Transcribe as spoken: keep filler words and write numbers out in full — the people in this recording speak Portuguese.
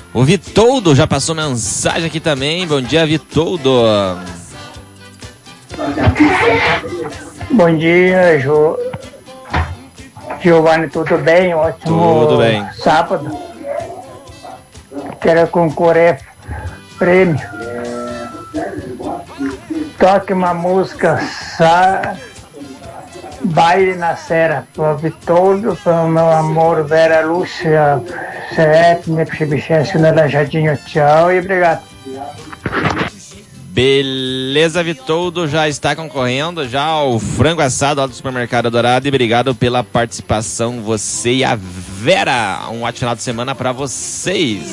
O Vitoldo já passou mensagem aqui também. Bom dia, Vitoldo. Bom dia, Jo... Giovanni, tudo bem? Ótimo tudo bem. Sábado. Quero concorrer prêmio. Toque uma música sa... Baile na Serra, para o Vitoldo, para o meu amor Vera Lúcia, C F, minha Pchibichência, na Lajadinho. Tchau e obrigado. Beleza, Vitoldo, já está concorrendo já ao frango assado lá do Supermercado Dourado. E obrigado pela participação, você e a Vera. Um ótimo final de semana para vocês.